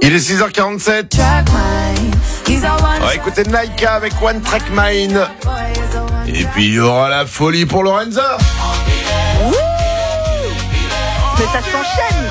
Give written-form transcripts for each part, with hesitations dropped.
Il est 6h47. On va écouter Naika avec One Track Mind. Et puis il y aura la folie pour Lorenza. Mais ça s'enchaîne.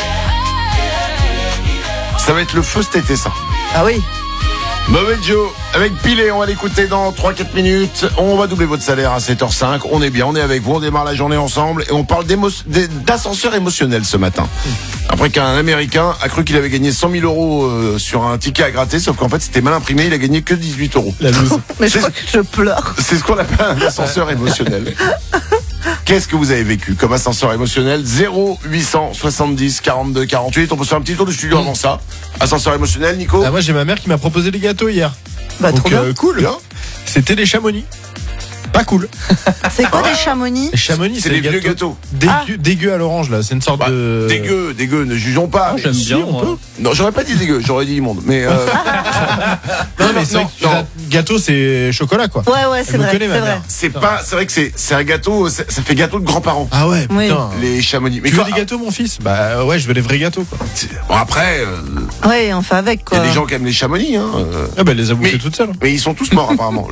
Ça va être le feu cet été, ça. Ah oui. Mauvais Joe avec Pilé, on va l'écouter dans 3-4 minutes. On va doubler votre salaire à 7h05. On est bien, on est avec vous, on démarre la journée ensemble. Et on parle d'ascenseur émotionnel ce matin. Après qu'un Américain a cru qu'il avait gagné 100 000 euros sur un ticket à gratter, sauf qu'en fait c'était mal imprimé, il a gagné que 18 euros. La loose. Mais je crois que je pleure. C'est ce qu'on appelle un ascenseur émotionnel. Qu'est-ce que vous avez vécu comme ascenseur émotionnel? 0870 42 48. On peut faire un petit tour du studio avant ça. Ascenseur émotionnel, Nico? Moi j'ai ma mère qui m'a proposé des gâteaux hier. Bah Donc trop bien. cool. Bien. C'était des chamonix. Pas cool. C'est quoi des chamonix? Les chamonix, C'est des vieux gâteaux. Dégueu à l'orange là. C'est une sorte de. Dégueu, ne jugeons pas. J'aime Si, bien, on moi. peut. Non, j'aurais pas dit dégueu, j'aurais dit immonde. Mais Non, mais c'est vrai que gâteau c'est chocolat quoi. Ouais, c'est Elle me vrai, connaît, ma c'est vrai. mère. c'est vrai que c'est un gâteau, ça fait gâteau de grands-parents. Ah ouais, Oui. putain. Les chamonix. Tu veux des gâteaux mon fils? Bah ouais, je veux des vrais gâteaux quoi. Bon, après, Ouais, on fait avec il y quoi. a des gens qui aiment les chamonix, hein. Ah bah elle les a bouffées Mais- toutes seules. Mais ils sont tous morts apparemment.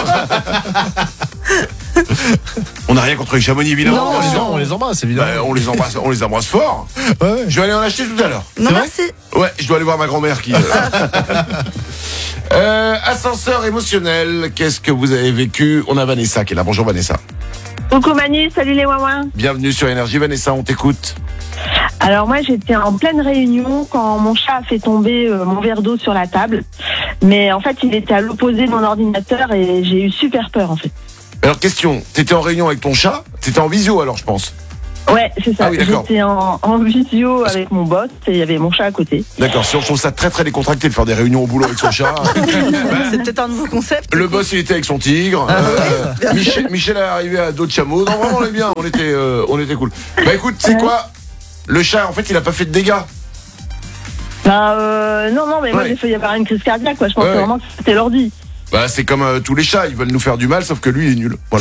On n'a rien contre les chamonix évidemment. Non. On les embrasse évidemment. Bah, on les embrasse fort. Ouais. Je vais aller en acheter tout à l'heure. Non, C'est vrai merci. Ouais, je dois aller voir ma grand-mère qui. Ascenseur émotionnel, qu'est-ce que vous avez vécu? On a Vanessa qui est là. Bonjour Vanessa. Coucou Manu, salut les ouin. Bienvenue sur Énergie. Vanessa, on t'écoute. Alors moi j'étais en pleine réunion quand mon chat a fait tomber mon verre d'eau sur la table. Mais en fait il était à l'opposé de mon ordinateur et j'ai eu super peur en fait. Alors question, t'étais en réunion avec ton chat? T'étais en visio alors je pense. Ouais c'est ça, Ah oui, d'accord. j'étais en visio avec mon boss et il y avait mon chat à côté. D'accord, si on trouve ça très très décontracté de faire des réunions au boulot avec son chat. C'est peut-être un nouveau concept. Le boss il était avec son tigre. Michel est arrivé à dos de chameau. Non vraiment on est bien, on était cool. Bah écoute, c'est quoi? Le chat en fait il a pas fait de dégâts. Non mais moi Ouais. j'ai failli avoir une crise cardiaque quoi, je pensais Ouais. vraiment que c'était l'ordi. Bah c'est comme tous les chats, ils veulent nous faire du mal sauf que lui il est nul. Voilà.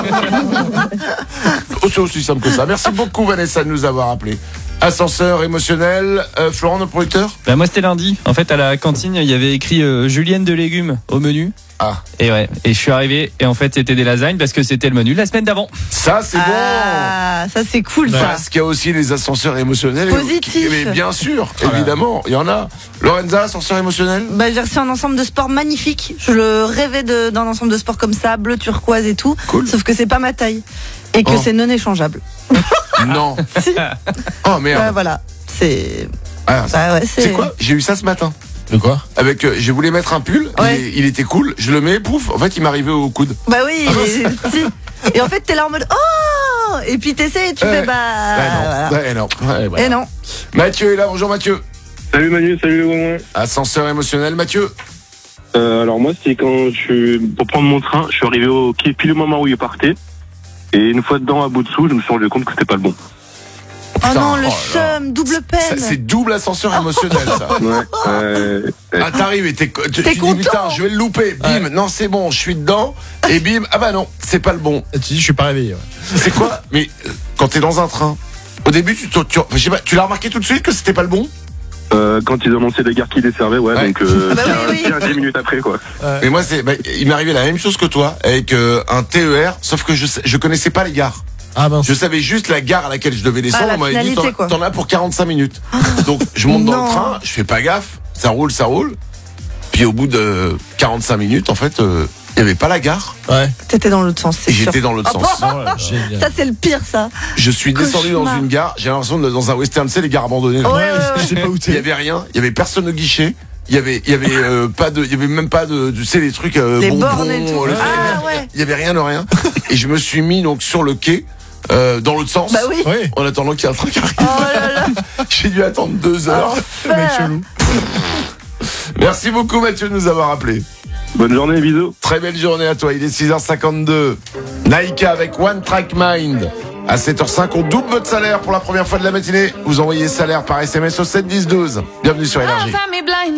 C'est aussi simple que ça. Merci beaucoup Vanessa de nous avoir appelé. Ascenseur émotionnel, Florent notre producteur. Bah moi c'était lundi. En fait à la cantine il y avait écrit julienne de légumes au menu. Ah, Et ouais. Et je suis arrivé et en fait c'était des lasagnes parce que c'était le menu de la semaine d'avant. ça c'est Ah, ça c'est cool bon. ça. Parce qu'il y a aussi les ascenseurs émotionnels. Positif. Mais bien sûr, évidemment, il y en a. Lorenza, ascenseur émotionnel. Bah, j'ai reçu un ensemble de sport magnifique. Je rêvais d'un ensemble de sport comme ça, bleu, turquoise et tout. Cool. Sauf que c'est pas ma taille. Et que Oh. c'est non échangeable. Non. Si. Oh merde. Ouais, voilà. C'est. Ah, Bah ouais, c'est quoi? J'ai eu ça ce matin. De quoi? Avec, je voulais mettre un pull, Ouais. il était cool, je le mets, pouf, en fait il m'arrivait au coude. Bah oui, il est petit. Et en fait, t'es là en mode oh. Et puis t'essaies et tu fais bah. Voilà. Ouais, non. Ouais, voilà. Et non. Mathieu est là, bonjour Mathieu. Salut Manu, salut les ouin. Ascenseur émotionnel, Mathieu. Alors moi c'est quand pour prendre mon train, je suis arrivé au quai pile au moment où il partait. Et une fois dedans à bout de sous, je me suis rendu compte que c'était pas le bon. Oh Putain, non, le oh là. seum, double Ça, peine. c'est double ascenseur émotionnel ça. Ouais. Ah t'arrives et tu T'es dis content. putain je vais le louper, bim, non c'est bon, je suis dedans, et bim, ah bah non, c'est pas le bon. Tu dis je suis pas réveillé. Ouais. C'est quoi? Mais quand t'es dans un train, au début je sais pas, tu l'as remarqué tout de suite que c'était pas le bon? Quand ils annoncé la gare qui desservait, Ouais. donc bah oui. 10 minutes après quoi. Mais moi il m'est arrivé la même chose que toi avec un TER, sauf que je connaissais pas les gares. Ah ben Je savais juste la gare à laquelle je devais descendre. la On m'avait dit finalité, quoi. t'en as pour 45 minutes. Donc je monte dans Non. le train, je fais pas gaffe, ça roule. Puis au bout de 45 minutes, en fait, il y avait pas la gare ouais. T'étais dans l'autre sens, c'est et sûr. j'étais dans l'autre Oh, sens. Génial. Ça c'est le pire ça. Je suis descendu dans Cauchemar. une gare, j'ai l'impression d'être dans un western, tu sais, les gares abandonnées. Ouais, ouais, Je sais pas où Il y t'es. avait rien, il y avait personne au guichet. Il y avait pas de, il y avait même pas de, tu sais les trucs Les bonbons, bornes et tout. le- Ah ouais. il y avait rien de rien. Et je me suis mis donc sur le quai dans l'autre sens. Bah oui. Oui. En attendant qu'il y ait un train qui arrive. Oh là là. J'ai dû attendre 2 heures. Le mec chelou. Merci beaucoup Mathieu de nous avoir appelé. Bonne journée, bisous. Très belle journée à toi, il est 6h52. Naika avec One Track Mind. À 7h05, on double votre salaire pour la première fois de la matinée. Vous envoyez salaire par SMS au 7 10 12. Bienvenue sur Énergie.